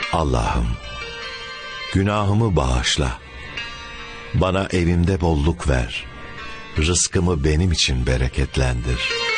Allah'ım, günahımı bağışla. Bana evimde bolluk ver. Rızkımı benim için bereketlendir.